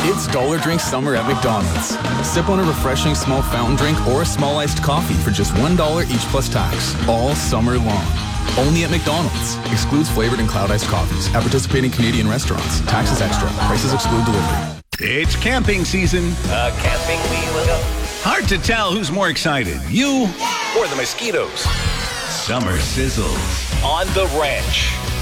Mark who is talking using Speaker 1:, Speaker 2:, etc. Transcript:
Speaker 1: It's Dollar Drink Summer at McDonald's. Sip on a refreshing small fountain drink or a small iced coffee for just $1 each plus tax, all summer long. Only at McDonald's. Excludes flavored and cloud iced coffees. At participating Canadian restaurants. Taxes extra. Prices exclude delivery.
Speaker 2: It's camping season.
Speaker 3: Camping we will go.
Speaker 2: Hard to tell who's more excited, you
Speaker 3: Or the mosquitoes.
Speaker 2: Summer sizzles.
Speaker 3: On the ranch.